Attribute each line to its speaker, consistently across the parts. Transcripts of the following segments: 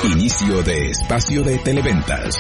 Speaker 1: Inicio de espacio de Televentas.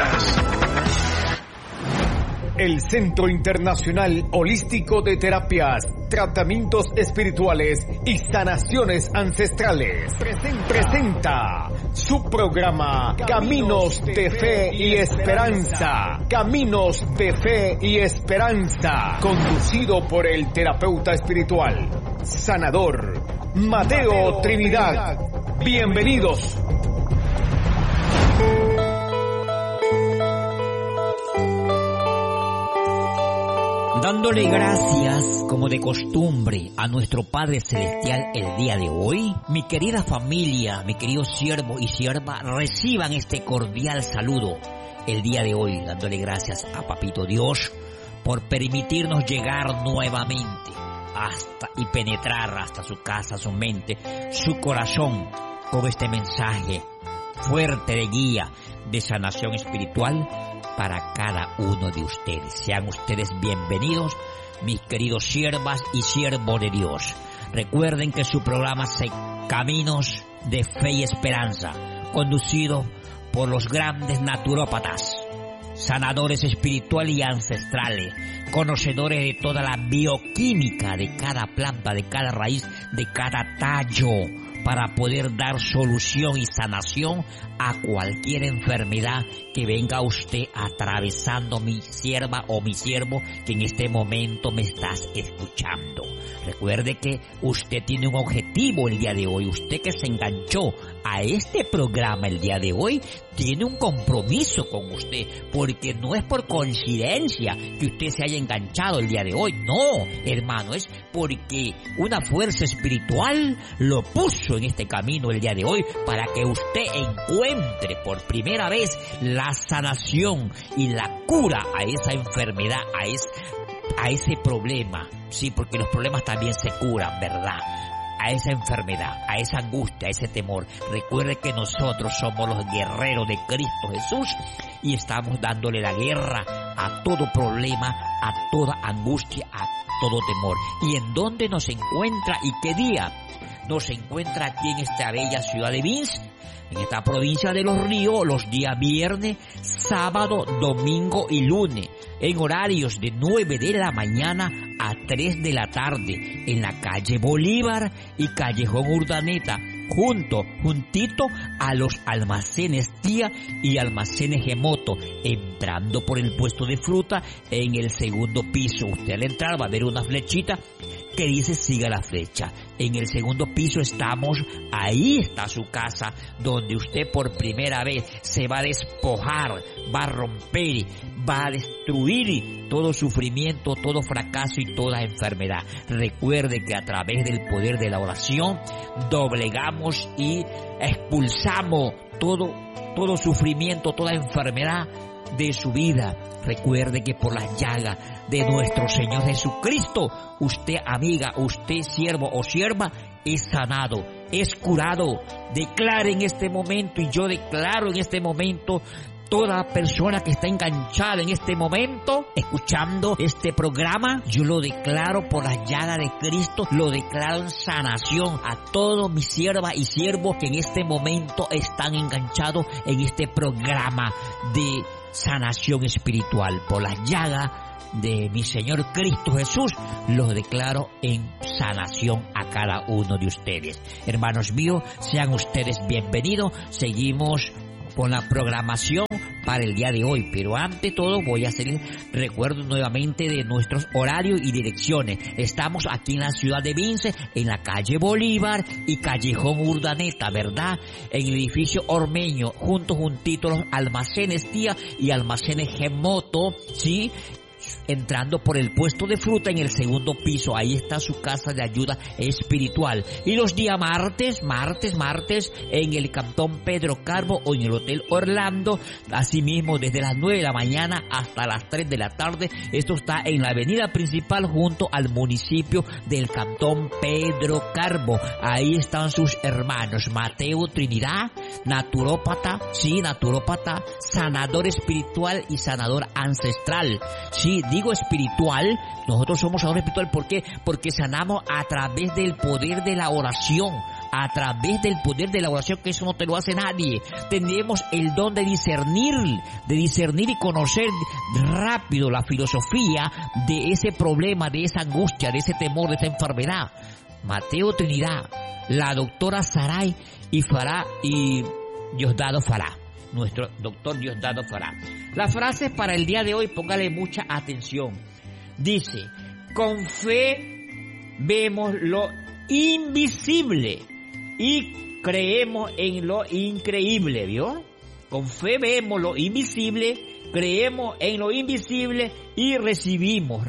Speaker 2: El Centro Internacional Holístico de Terapias, Tratamientos Espirituales y Sanaciones Ancestrales presenta su programa Caminos de Fe y Esperanza. Caminos de Fe y Esperanza, conducido por el terapeuta espiritual, sanador Mateo Trinidad. Bienvenidos.
Speaker 3: Dándole gracias, como de costumbre, a nuestro Padre Celestial el día de hoy, mi querida familia, mi querido siervo y sierva, reciban este cordial saludo el día de hoy, dándole gracias a Papito Dios por permitirnos llegar nuevamente hasta y penetrar hasta su casa, su mente, su corazón, con este mensaje fuerte de guía, de sanación espiritual para cada uno de ustedes. Sean ustedes bienvenidos, mis queridos siervas y siervos de Dios. Recuerden que su programa es Caminos de Fe y Esperanza, conducido por los grandes naturópatas, sanadores espirituales y ancestrales, conocedores de toda la bioquímica de cada planta, de cada raíz, de cada tallo, para poder dar solución y sanación a cualquier enfermedad que venga usted atravesando, mi sierva o mi siervo, que en este momento me estás escuchando. Recuerde que usted tiene un objetivo el día de hoy. Usted que se enganchó a este programa el día de hoy, tiene un compromiso con usted, porque no es por coincidencia que usted se haya enganchado el día de hoy. No, hermano, es porque una fuerza espiritual lo puso en este camino el día de hoy para que usted encuentre por primera vez la sanación y la cura a esa enfermedad, a ese problema. Sí, porque los problemas también se curan, ¿verdad? A esa enfermedad, a esa angustia, a ese temor. Recuerde que nosotros somos los guerreros de Cristo Jesús y estamos dándole la guerra a todo problema, a toda angustia, a todo temor. ¿Y en dónde nos encuentra y qué día? Nos encuentra aquí en esta bella ciudad de Vince, en esta provincia de Los Ríos, los días viernes, sábado, domingo y lunes, en horarios de 9 de la mañana a 3 de la tarde, en la calle Bolívar y Callejón Urdaneta, juntito a los almacenes Tía y almacenes Gemoto, entrando por el puesto de fruta en el segundo piso. Usted al entrar va a ver una flechita que dice siga la flecha. En el segundo piso estamos, ahí está su casa, donde usted por primera vez se va a despojar, va a romper, va a destruir todo sufrimiento, todo fracaso y toda enfermedad. Recuerde que a través del poder de la oración doblegamos y expulsamos todo sufrimiento, toda enfermedad de su vida. Recuerde que por las llagas de nuestro Señor Jesucristo, usted amiga, usted siervo o sierva, es sanado, es curado. Declare en este momento, y yo declaro en este momento, toda persona que está enganchada en este momento, escuchando este programa, yo lo declaro por las llagas de Cristo, lo declaro en sanación a todos mis siervas y siervos que en este momento están enganchados en este programa de sanación espiritual. Por las llagas de mi Señor Cristo Jesús, los declaro en sanación a cada uno de ustedes. Hermanos míos, sean ustedes bienvenidos. Seguimos con la programación para el día de hoy, pero ante todo voy a hacer recuerdo nuevamente de nuestros horarios y direcciones. Estamos aquí en la ciudad de Vince, en la calle Bolívar y Callejón Urdaneta, ¿verdad? En el edificio Ormeño, juntito los almacenes Tía y almacenes Gemoto, ¿sí? Entrando por el puesto de fruta en el segundo piso, ahí está su casa de ayuda espiritual. Y los días martes, en el Cantón Pedro Carbo o en el Hotel Orlando, asimismo desde las 9 de la mañana hasta las 3 de la tarde. Esto está en la avenida principal junto al municipio del Cantón Pedro Carbo. Ahí están sus hermanos Mateo Trinidad, naturópata, sanador espiritual y sanador ancestral. Sí, digo espiritual, nosotros somos sanadores espiritual. ¿Por qué? Porque sanamos a través del poder de la oración, a través del poder de la oración, que eso no te lo hace nadie. Tenemos el don de discernir y conocer rápido la filosofía de ese problema, de esa angustia, de ese temor, de esa enfermedad. Mateo Trinidad, la doctora Saray y Diosdado Fará. Nuestro doctor Diosdado Fará. La frase para el día de hoy, póngale mucha atención. Dice: con fe vemos lo invisible y creemos en lo increíble, ¿vio? Con fe vemos lo invisible, creemos en lo invisible y recibimos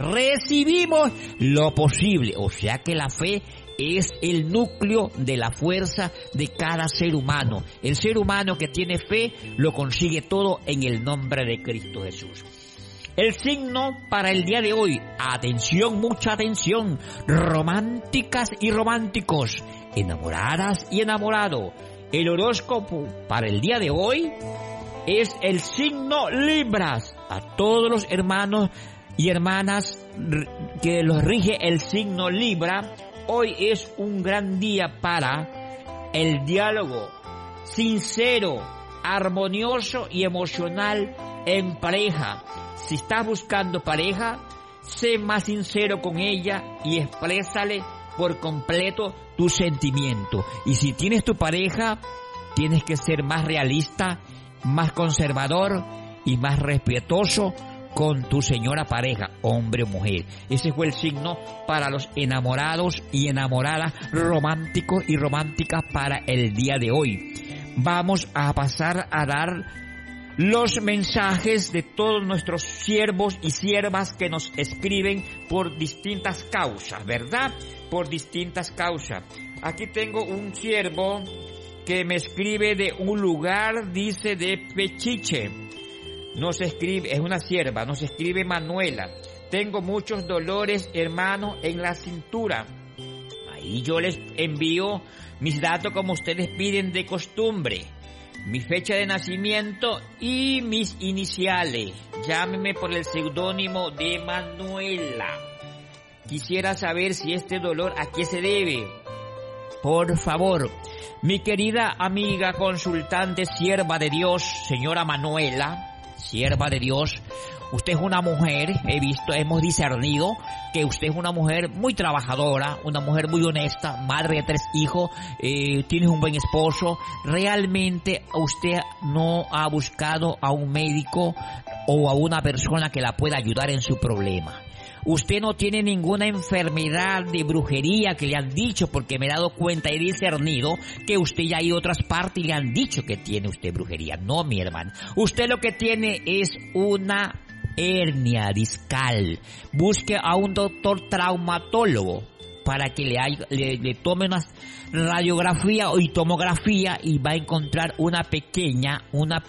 Speaker 3: lo posible. O sea que la fe es el núcleo de la fuerza de cada ser humano. El ser humano que tiene fe lo consigue todo en el nombre de Cristo Jesús. El signo para el día de hoy, atención, mucha atención, románticas y románticos, enamoradas y enamorado. El horóscopo para el día de hoy es el signo Libras. A todos los hermanos y hermanas que los rige el signo Libra, hoy es un gran día para el diálogo sincero, armonioso y emocional en pareja. Si estás buscando pareja, sé más sincero con ella y exprésale por completo tu sentimiento. Y si tienes tu pareja, tienes que ser más realista, más conservador y más respetuoso con tu señora pareja, hombre o mujer. Ese fue el signo para los enamorados y enamoradas, románticos y románticas para el día de hoy. Vamos a pasar a dar los mensajes de todos nuestros siervos y siervas que nos escriben por distintas causas, ¿verdad? Por distintas causas. Aquí tengo un siervo que me escribe de un lugar, dice, de Pechiche. Nos escribe, es una sierva, nos escribe Manuela. Tengo muchos dolores, hermano, en la cintura. Ahí yo les envío mis datos como ustedes piden de costumbre. Mi fecha de nacimiento y mis iniciales. Llámeme por el seudónimo de Manuela. Quisiera saber si este dolor a qué se debe. Por favor, mi querida amiga consultante, sierva de Dios, señora Manuela, sierva de Dios, usted es una mujer, hemos discernido que usted es una mujer muy trabajadora, una mujer muy honesta, madre de 3 hijos, tiene un buen esposo. Realmente usted no ha buscado a un médico o a una persona que la pueda ayudar en su problema. Usted no tiene ninguna enfermedad de brujería que le han dicho, porque me he dado cuenta y he discernido que usted ya hay otras partes y le han dicho que tiene usted brujería. No, mi hermano. Usted lo que tiene es una hernia discal. Busque a un doctor traumatólogo para que le tome una radiografía y tomografía y va a encontrar una pequeña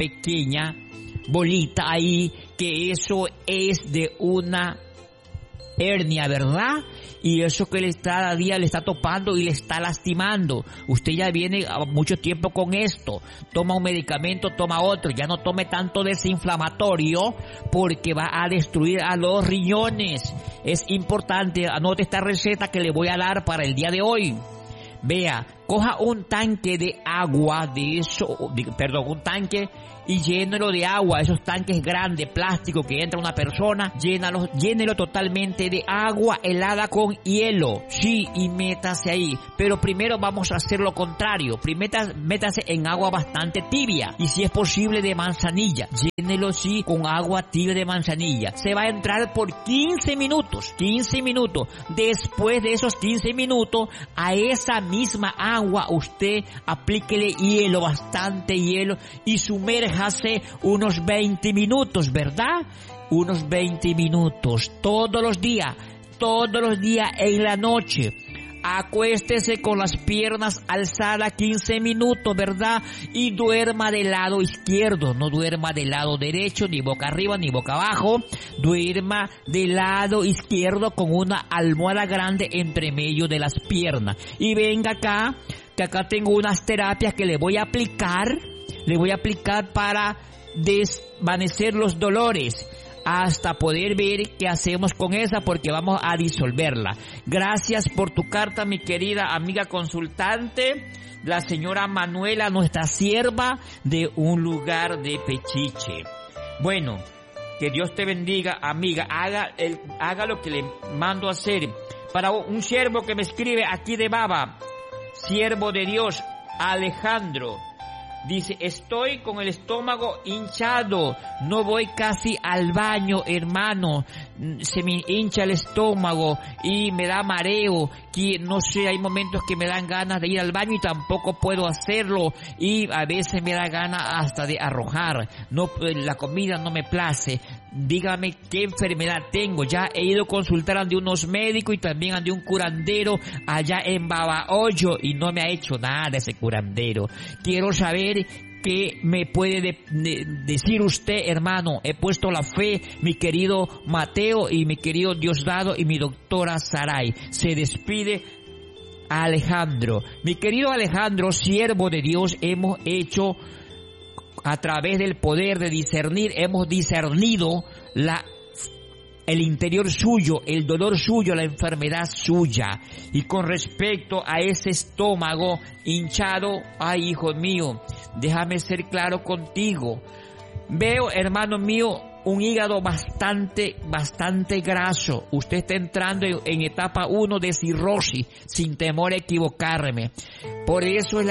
Speaker 3: bolita ahí, que eso es de una hernia, ¿verdad? Y eso que le está cada día le está topando y le está lastimando. Usted ya viene a mucho tiempo con esto. Toma un medicamento, toma otro. Ya no tome tanto desinflamatorio porque va a destruir a los riñones. Es importante, anote esta receta que le voy a dar para el día de hoy. Vea, coja un tanque de agua un tanque y llénelo de agua, esos tanques grandes, plástico que entra una persona, llénelo totalmente de agua helada con hielo, sí, y métase ahí. Pero primero vamos a hacer lo contrario, métase en agua bastante tibia, y si es posible de manzanilla, llénelo sí con agua tibia de manzanilla. Se va a entrar por 15 minutos, después de esos 15 minutos, a esa misma agua usted aplíquele hielo, bastante hielo, y sumerja hace unos 20 minutos, ¿verdad? Unos 20 minutos, todos los días en la noche. Acuéstese con las piernas alzadas 15 minutos, ¿verdad? Y duerma del lado izquierdo, no duerma del lado derecho, ni boca arriba ni boca abajo. Duerma del lado izquierdo con una almohada grande entre medio de las piernas. Y venga acá, que acá tengo unas terapias que le voy a aplicar para desvanecer los dolores. hasta poder ver qué hacemos con esa, porque vamos a disolverla. Gracias por tu carta, mi querida amiga consultante, la señora Manuela, nuestra sierva de un lugar de Pechiche. Bueno, que Dios te bendiga, amiga. Haga lo que le mando a hacer. Para un siervo que me escribe aquí de Baba, siervo de Dios, Alejandro, dice: estoy con el estómago hinchado, no voy casi al baño, hermano, se me hincha el estómago y me da mareo, que no sé, hay momentos que me dan ganas de ir al baño y tampoco puedo hacerlo, y a veces me da ganas hasta de arrojar, no, la comida no me place. Dígame qué enfermedad tengo. Ya he ido a consultar ante unos médicos y también ante un curandero allá en Babahoyo y no me ha hecho nada ese curandero. Quiero saber qué me puede decir usted, hermano. He puesto la fe, mi querido Mateo y mi querido Diosdado y mi doctora Saray. Se despide Alejandro. Mi querido Alejandro, siervo de Dios, hemos hecho, a través del poder de discernir, hemos discernido el interior suyo, el dolor suyo, la enfermedad suya. Y con respecto a ese estómago hinchado, ay, hijo mío, déjame ser claro contigo. Veo, hermano mío, un hígado bastante graso. Usted está entrando en etapa 1 de cirrosis, sin temor a equivocarme. Por eso es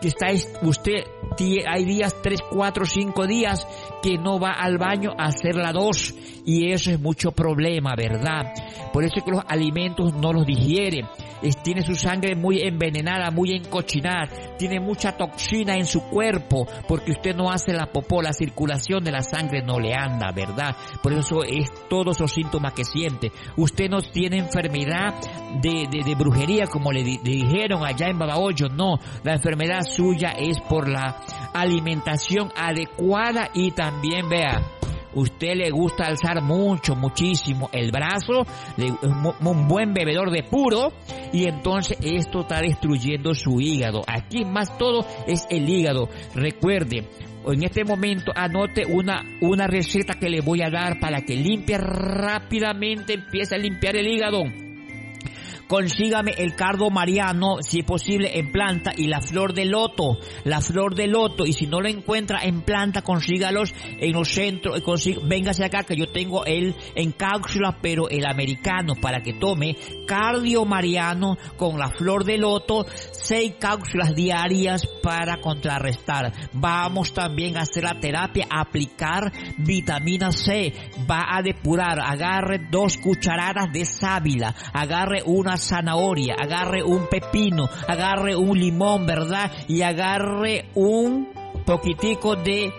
Speaker 3: hay días, 3, 4, 5 días que no va al baño a hacer la 2, y eso es mucho problema, ¿verdad? Por eso es que los alimentos no los digiere. Tiene su sangre muy envenenada, muy encochinada, tiene mucha toxina en su cuerpo, porque usted no hace la popó, la circulación de la sangre no le anda, ¿verdad? Por eso es todos los síntomas que siente. Usted no tiene enfermedad de brujería, como le dijeron allá en Babahoyo, no. La enfermedad suya es por la alimentación adecuada, y también, vea, usted le gusta alzar muchísimo el brazo, un buen bebedor de puro, y entonces esto está destruyendo su hígado. Aquí más todo es el hígado. Recuerde, en este momento anote una receta que le voy a dar para que limpie rápidamente, empiece a limpiar el hígado. Consígame el cardo mariano, si es posible en planta, y la flor de loto, y si no lo encuentra en planta, consígalos en los centros, véngase acá que yo tengo él en cápsulas, pero el americano, para que tome cardio mariano con la flor de loto, 6 cápsulas diarias para contrarrestar. Vamos también a hacer la terapia, a aplicar vitamina C, va a depurar. Agarre 2 cucharadas de sábila, agarre una zanahoria, agarre un pepino, agarre un limón, ¿verdad? Y agarre un poquitico de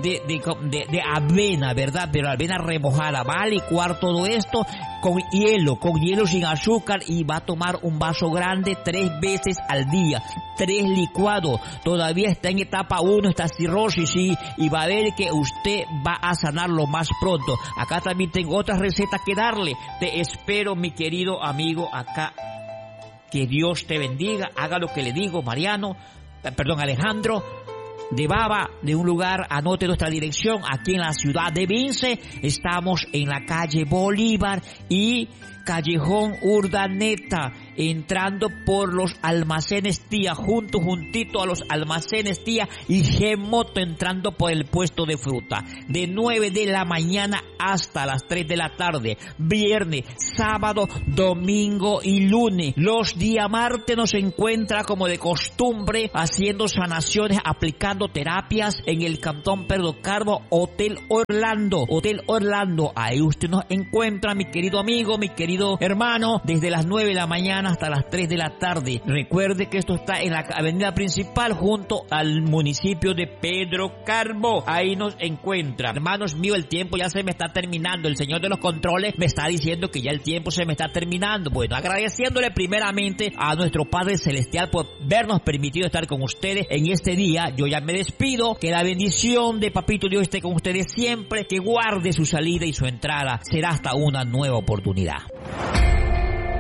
Speaker 3: avena, ¿verdad? Pero avena remojada. Va a licuar todo esto con hielo sin azúcar, y va a tomar un vaso grande 3 veces al día. 3 licuados. Todavía está en etapa 1, esta cirrosis, y va a ver que usted va a sanar lo más pronto. Acá también tengo otras recetas que darle. Te espero, mi querido amigo, acá. Que Dios te bendiga. Haga lo que le digo, Alejandro de Baba, de un lugar. Anote nuestra dirección aquí en la ciudad de Vince. Estamos en la calle Bolívar y Callejón Urdaneta, entrando por los almacenes Tía, juntito a los almacenes Tía, y Gemoto, entrando por el puesto de fruta, de 9 de la mañana hasta las 3 de la tarde, viernes, sábado, domingo y lunes. Los días martes nos encuentra, como de costumbre, haciendo sanaciones, aplicando terapias en el Cantón Pedro Carbo, Hotel Orlando. Ahí usted nos encuentra, mi querido amigo, mi querido hermano, desde las 9 de la mañana hasta las 3 de la tarde. Recuerde que esto está en la avenida principal, junto al municipio de Pedro Carbo. Ahí nos encuentra. Hermanos míos, el tiempo ya se me está terminando. El Señor de los controles me está diciendo que ya el tiempo se me está terminando. Bueno, agradeciéndole primeramente a nuestro Padre Celestial por habernos permitido estar con ustedes en este día. Yo ya me despido. Que la bendición de Papito Dios esté con ustedes siempre. Que guarde su salida y su entrada. Será hasta una nueva oportunidad.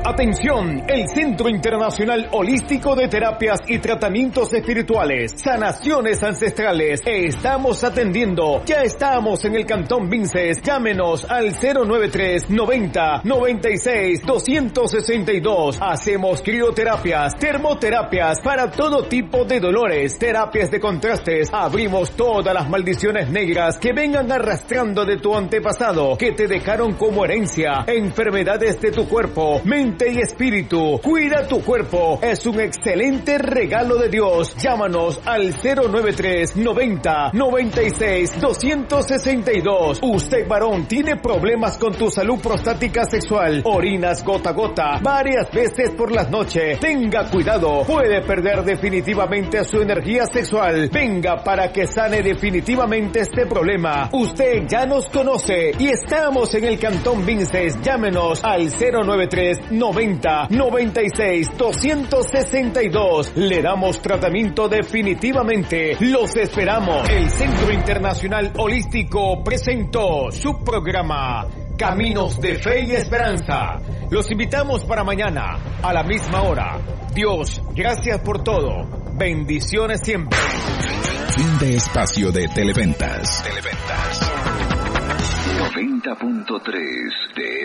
Speaker 2: Atención, el Centro Internacional Holístico de Terapias y Tratamientos Espirituales, Sanaciones Ancestrales. Estamos atendiendo. Ya estamos en el Cantón Vinces. Llámenos al 093 90 96 262. Hacemos crioterapias, termoterapias para todo tipo de dolores, terapias de contrastes. Abrimos todas las maldiciones negras que vengan arrastrando de tu antepasado, que te dejaron como herencia, enfermedades de tu cuerpo, mente y espíritu. Cuida tu cuerpo, es un excelente regalo de Dios. Llámanos al 093 90 96 262. Usted, varón, tiene problemas con tu salud prostática sexual, orinas gota a gota varias veces por la noche. Tenga cuidado, puede perder definitivamente su energía sexual. Venga para que sane definitivamente este problema. Usted ya nos conoce y estamos en el Cantón Vinces. Llámenos al 093 90 96 262. Le damos tratamiento definitivamente. Los esperamos. El Centro Internacional Holístico presentó su programa Caminos de Fe y Esperanza. Los invitamos para mañana a la misma hora. Dios, gracias por todo. Bendiciones siempre.
Speaker 1: Fin de espacio de Televentas.
Speaker 4: 90.3 de